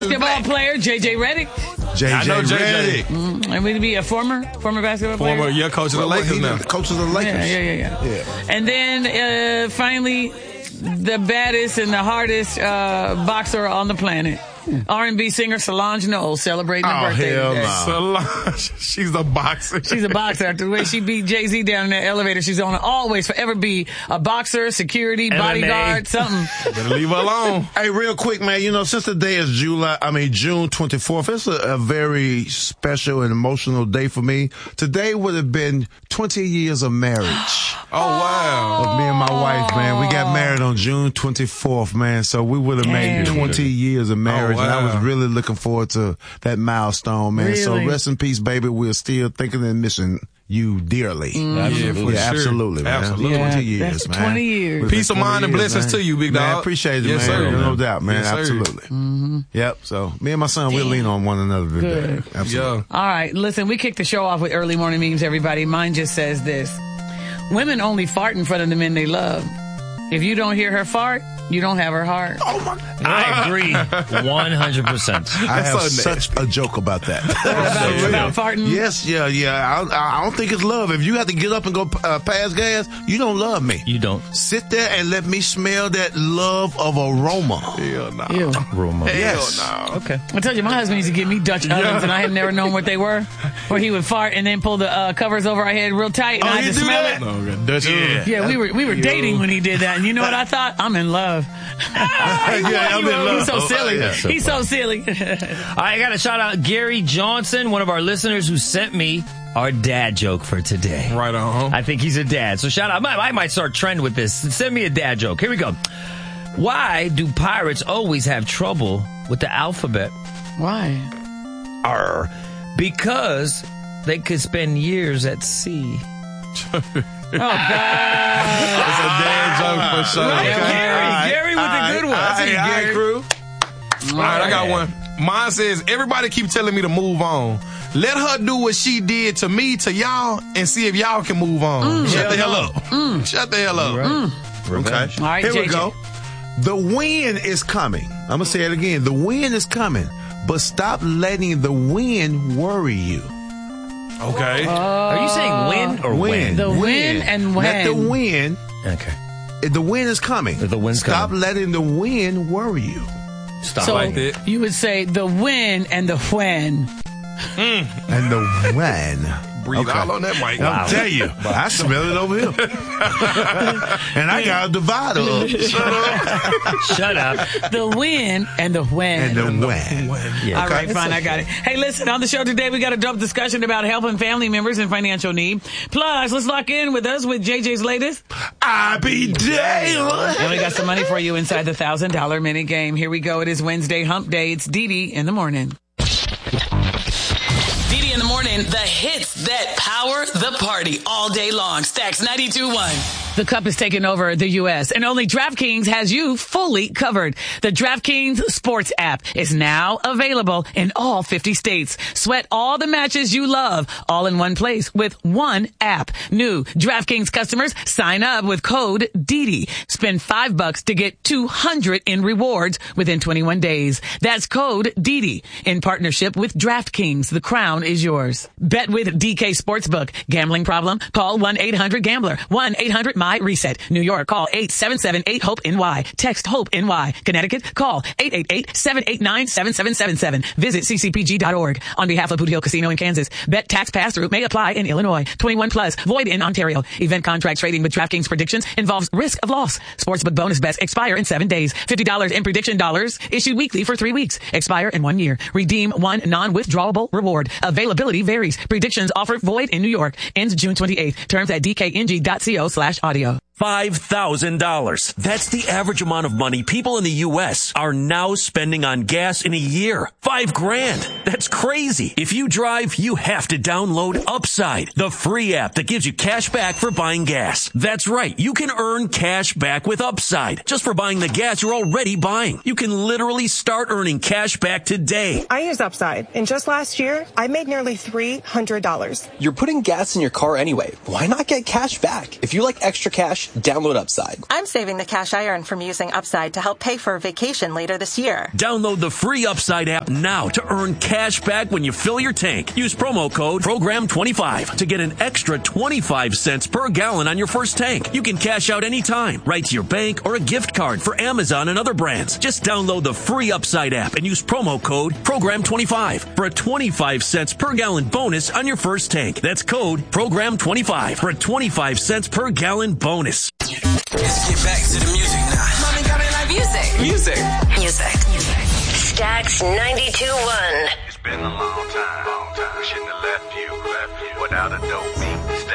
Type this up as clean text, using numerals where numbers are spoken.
Basketball player, J.J. Redick. I know J.J. And would he be a former basketball player? Former, coach of the Lakers now. Coach of the Lakers. Yeah. And then finally, the baddest and the hardest boxer on the planet. R&B singer Solange Knowles celebrating her birthday today. Solange, she's a boxer. She's a boxer. After the way she beat Jay-Z down in that elevator, she's going to always, forever be a boxer, security, bodyguard, something. Better leave her alone. Hey, real quick, man, since the day is June 24th, it's a very special and emotional day for me. Today would have been 20 years of marriage. Oh, wow. Of me and my wife, man. We got married on June 24th, man. So we would have made 20 years of marriage. Oh, wow. And I was really looking forward to that milestone, man. Really? So rest in peace, baby. We're still thinking and missing you dearly. Absolutely. Absolutely, man. Absolutely. 20 years, that's man. 20 years. Peace of mind and blessings to you, big dog. Man, appreciate it, Yes, man. sir. No doubt, man. Yes, sir. Absolutely. Yep. So me and my son, we'll lean on one another today. Good. Absolutely. Yeah. All right, listen, we kicked the show off with early morning memes, everybody. Mine just says this. Women only fart in front of the men they love. If you don't hear her fart, you don't have her heart. Oh my! I agree 100%. I have such a joke about that. About farting? Yes, yeah. I don't think it's love. If you have to get up and go pass gas, you don't love me. You don't. Sit there and let me smell that love of aroma. Hell no. Ew. Roma. Yes. Hell no. Okay. I told you, my husband used to give me Dutch ovens, and I had never known what they were. Where he would fart and then pull the covers over our head real tight, and I had to smell it. No, Dutch. Yeah, we were dating when he did that, and you know what I thought? I'm in love. I'm in love. He's so silly. Yeah. He's so silly. I got to shout out Gary Johnson, one of our listeners who sent me our dad joke for today. Right on. I think he's a dad. So shout out. I might start trend with this. Send me a dad joke. Here we go. Why do pirates always have trouble with the alphabet? Why? Because they could spend years at sea. Oh, God. It's a dad joke for sure. Right, Gary with the good one. All right, crew. All right, I got one. Mine says, everybody keep telling me to move on. Let her do what she did to me, to y'all, and see if y'all can move on. Shut the hell up. Shut the hell up. Okay. All right, Here we JJ. go. The wind is coming. I'm going to say it again. The wind is coming, but stop letting the wind worry you. Okay. Are you saying when or when? The when and when. Let the wind. Okay. The wind is coming. The wind's Stop coming. letting the wind worry you. Stop. So like that. you would say the when and the when. And the when. Breathe all on that mic. I'll tell you. I smell it over here. And I got a divider up. Shut up. The when and the when. And the when. Yeah. All right, fine, I got it. Hey, listen, on the show today, we got a dope discussion about helping family members in financial need. Plus, let's lock in with us with JJ's latest. I be damned. And we got some money for you inside the $1,000 mini game. Here we go. It is Wednesday hump day. It's Dee Dee in the morning. Dee in the morning, the hits that power the party all day long. Stacks 92.1. The Cup is taking over the U.S. and only DraftKings has you fully covered. The DraftKings Sports app is now available in all 50 states. Sweat all the matches you love all in one place with one app. New DraftKings customers sign up with code DIDI. Spend $5 to get $200 in rewards within 21 days. That's code DIDI in partnership with DraftKings. The crown is yours. Bet with DK Sportsbook. Gambling problem? Call 1-800-GAMBLER. 1-800-MY-RESET. New York, call 877-8-HOPE-NY. Text HOPE-NY. Connecticut, call 888-789-7777. Visit ccpg.org. On behalf of Boot Hill Casino in Kansas, bet tax pass-through may apply in Illinois. 21 plus, void in Ontario. Event contract trading with DraftKings predictions involves risk of loss. Sportsbook bonus bets expire in 7 days. $50 in prediction dollars issued weekly for 3 weeks. Expire in 1 year. Redeem one non-withdrawable reward. Availability varies. Predictions offered void in New York. Ends June 28th. Terms at dkng.co/audio. $5,000. That's the average amount of money people in the U.S. are now spending on gas in a year. $5,000. That's crazy. If you drive, you have to download Upside, the free app that gives you cash back for buying gas. That's right. You can earn cash back with Upside just for buying the gas you're already buying. You can literally start earning cash back today. I use Upside, and just last year, I made nearly $300. You're putting gas in your car anyway. Why not get cash back? If you like extra cash, Download Upside. I'm saving the cash I earn from using Upside to help pay for a vacation later this year. Download the free Upside app now to earn cash back when you fill your tank. Use promo code PROGRAM25 to get an extra 25 cents per gallon on your first tank. You can cash out anytime, right to your bank or a gift card for Amazon and other brands. Just download the free Upside app and use promo code PROGRAM25 for a 25 cents per gallon bonus on your first tank. That's code PROGRAM25 for a 25 cents per gallon bonus. Let's get back to the music now. Mommy got me like music. Stax 92.1. It's been a long time. We shouldn't have left you without a dope beat.